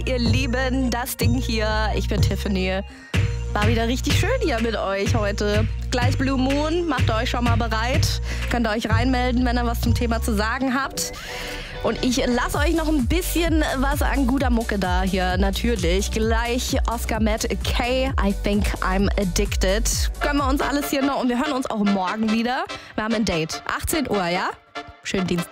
ihr Lieben, das Ding hier. Ich bin Tiffany. War wieder richtig schön hier mit euch heute. Gleich Blue Moon, macht euch schon mal bereit. Könnt ihr euch reinmelden, wenn ihr was zum Thema zu sagen habt. Und ich lasse euch noch ein bisschen was an guter Mucke da hier, natürlich. Gleich Oscar Matt K, I Think I'm Addicted. Gönnen wir uns alles hier noch und wir hören uns auch morgen wieder. Wir haben ein Date, 18 Uhr, ja? Schönen Dienstag.